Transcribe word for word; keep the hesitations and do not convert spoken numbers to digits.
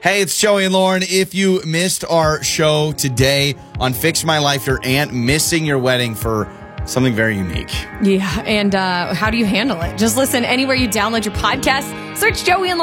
Hey, it's Joey and Lauren. If you missed our show today on Fix My Life, your aunt missing your wedding for something very unique. Yeah, and uh, how do you handle it? Just listen anywhere you download your podcast. Search Joey and Lauren.